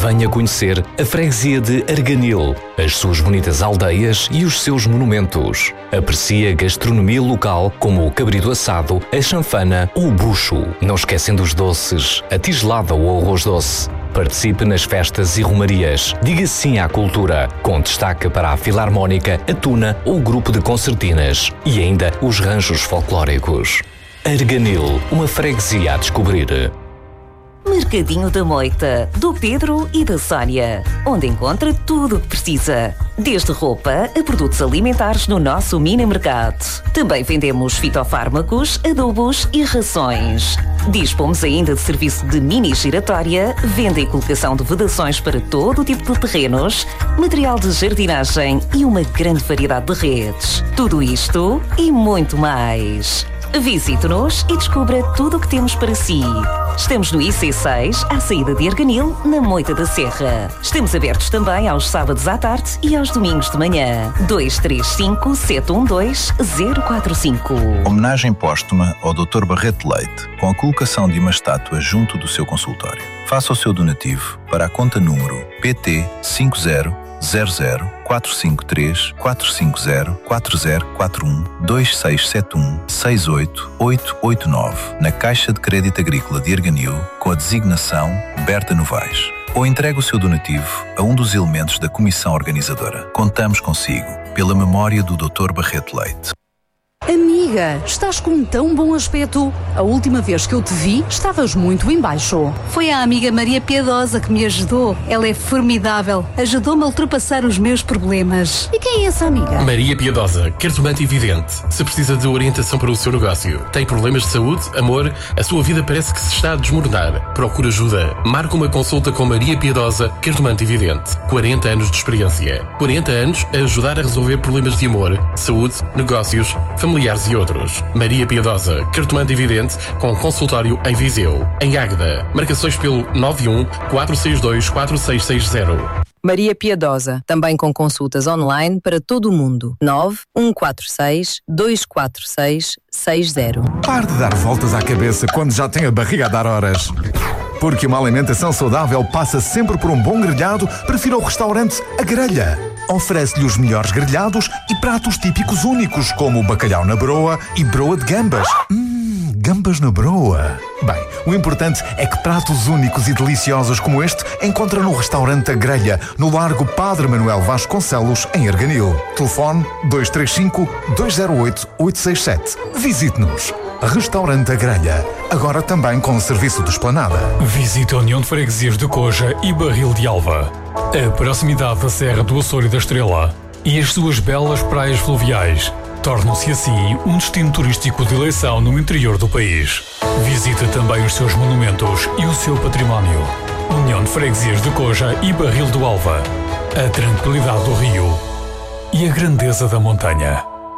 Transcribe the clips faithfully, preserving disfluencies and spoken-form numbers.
Venha conhecer a freguesia de Arganil, as suas bonitas aldeias e os seus monumentos. Aprecie a gastronomia local como o cabrito assado, a chanfana ou o bucho. Não esquecendo os doces, a tigelada ou o arroz doce. Participe nas festas e romarias. Diga sim à cultura, com destaque para a Filarmónica, a Tuna ou o grupo de concertinas. E ainda os ranchos folclóricos. Arganil, uma freguesia a descobrir. Mercadinho da Moita, do Pedro e da Sónia, onde encontra tudo o que precisa. Desde roupa a produtos alimentares no nosso mini mercado. Também vendemos fitofármacos, adubos e rações. Dispomos ainda de serviço de mini giratória, venda e colocação de vedações para todo o tipo de terrenos, material de jardinagem e uma grande variedade de redes. Tudo isto e muito mais. Visite-nos e descubra tudo o que temos para si. Estamos no I C seis, à saída de Arganil, na Moita da Serra. Estamos abertos também aos sábados à tarde e aos domingos de manhã. dois três cinco, sete um dois, zero quatro cinco. Homenagem póstuma ao doutor Barreto Leite, com a colocação de uma estátua junto do seu consultório. Faça o seu donativo para a conta número P T cinco zero zero zero quatro cinco três quatro cinco zero quatro zero quatro um dois seis sete um seis oito oito oito nove na Caixa de Crédito Agrícola de Arganil com a designação Berta Novaes. Ou entregue o seu donativo a um dos elementos da comissão organizadora. Contamos consigo, pela memória do doutor Barreto Leite. Amiga, estás com um tão bom aspecto. A última vez que eu te vi, estavas muito em baixo. Foi a amiga Maria Piedosa que me ajudou. Ela é formidável. Ajudou-me a ultrapassar os meus problemas. E quem é essa amiga? Maria Piedosa, cartomante e vidente. Se precisa de orientação para o seu negócio, tem problemas de saúde, amor, a sua vida parece que se está a desmoronar. Procura ajuda. Marca uma consulta com Maria Piedosa, cartomante e vidente. quarenta anos de experiência. quarenta anos a ajudar a resolver problemas de amor, saúde, negócios, familiares e outros. Maria Piedosa, cartomante e vidente, com consultório em Viseu. Em Águeda, marcações pelo nove um quatro seis dois quatro seis seis zero. Maria Piedosa, também com consultas online para todo o mundo. nove um quatro seis dois quatro seis seis zero. Pare de dar voltas à cabeça quando já tem a barriga a dar horas. Porque uma alimentação saudável passa sempre por um bom grelhado, prefira o restaurante A Grelha. Oferece-lhe os melhores grelhados e pratos típicos únicos, como o bacalhau na broa e broa de gambas. Hum, gambas na broa. Bem, o importante é que pratos únicos e deliciosos como este encontra no restaurante A Grelha, no Largo Padre Manuel Vasconcelos, em Arganil. Telefone dois três cinco, dois zero oito, oito seis sete. Visite-nos. Restaurante A Grelha, agora também com serviço de esplanada. Visite a União de Freguesias de Coja e Barril de Alva. A proximidade da Serra do Açor e da Estrela e as suas belas praias fluviais tornam-se assim um destino turístico de eleição no interior do país. Visite também os seus monumentos e o seu património. União de Freguesias de Coja e Barril do Alva. A tranquilidade do rio e a grandeza da montanha.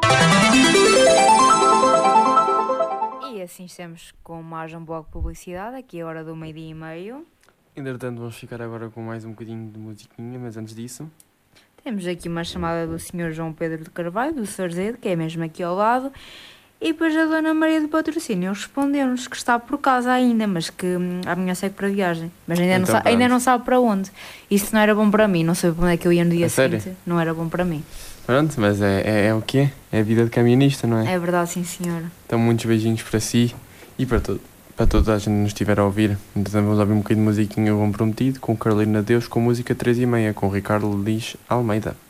Assim estamos com mais um bloco de publicidade, aqui é a hora do meio-dia e meio. Entretanto vamos ficar agora com mais um bocadinho de musiquinha, mas antes disso... Temos aqui uma chamada do senhor João Pedro de Carvalho, do Sarzedo, que é mesmo aqui ao lado, e depois a dona Maria do Patrocínio respondeu-nos que está por casa ainda, mas que hum, amanhã segue para a viagem, mas ainda, então, não sabe, ainda não sabe para onde. Isso não era bom para mim, não sei para onde é que eu ia no dia seguinte, sério? Não era bom para mim. Pronto, mas é, é, é o que é, é a vida de camionista, não é? É verdade, sim senhor. Então muitos beijinhos para si e para, todo, para toda a gente que nos estiver a ouvir. Então vamos ouvir um bocadinho de musiquinha Bom Prometido, com Carolina Deus, com música três e meia, com Ricardo Lins Almeida.